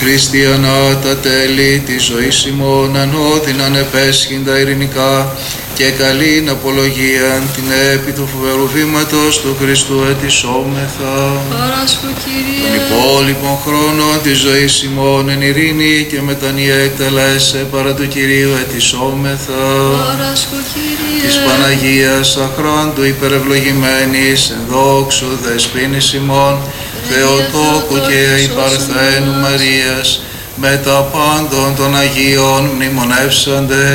Χριστιανά τα τέλη της ζωής ημών ανώδυναν επέσχυντα ειρηνικά και καλήν απολογίαν την επί του φοβερού βήματος του Χριστού ετισόμεθα. Παράσχω, Κύριε. Τον υπόλοιπον χρόνο της ζωής ημών εν ειρήνη και μετανία εκτελέσε παρά του Κυρίου ετισόμεθα. Παράσχω, Κύριε. Της Παναγίας αχράντου υπερευλογημένης εν δόξου δεσποίνης ημών Θεοτόκου και η Παρθένου Μαρίας με τα πάντων των Αγίων μνημονεύσαντε